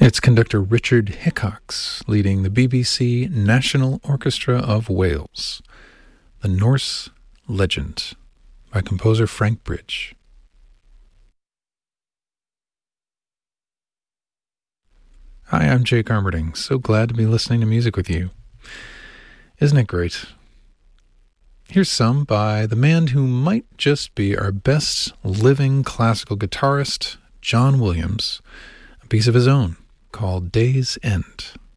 It's conductor Richard Hickox leading the BBC National Orchestra of Wales, The Norse Legend, by composer Frank Bridge. Hi, I'm Jake Armerding. So glad to be listening to music with you. Isn't it great? Here's some by the man who might just be our best living classical guitarist, John Williams, a piece of his own called Day's End.